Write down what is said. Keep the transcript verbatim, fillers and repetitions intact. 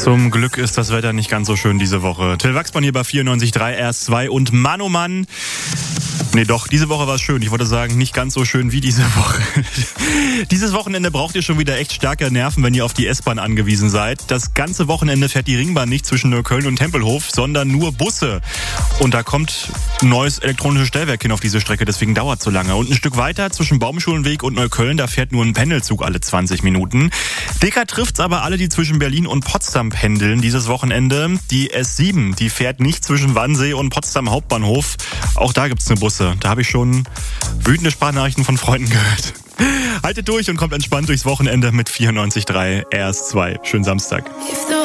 Zum Glück ist das Wetter nicht ganz so schön diese Woche. Till Wachsmann hier bei vierundneunzig Komma drei R S zwei und Mann, oh Mann. Nee, doch, diese Woche war es schön. Ich wollte sagen, nicht ganz so schön wie diese Woche. Dieses Wochenende braucht ihr schon wieder echt starke Nerven, wenn ihr auf die S-Bahn angewiesen seid. Das ganze Wochenende fährt die Ringbahn nicht zwischen Neukölln und Tempelhof, sondern nur Busse. Und da kommt ein neues elektronisches Stellwerk hin auf diese Strecke, deswegen dauert es so lange. Und ein Stück weiter zwischen Baumschulenweg und Neukölln, da fährt nur ein Pendelzug alle zwanzig Minuten. Dicker trifft's aber alle, die zwischen Berlin und Potsdam pendeln dieses Wochenende. Die S sieben, die fährt nicht zwischen Wannsee und Potsdam Hauptbahnhof. Auch da gibt's eine Busse. Da habe ich schon wütende Sprachnachrichten von Freunden gehört. Haltet durch und kommt entspannt durchs Wochenende mit vierundneunzig Komma drei R S zwei. Schönen Samstag.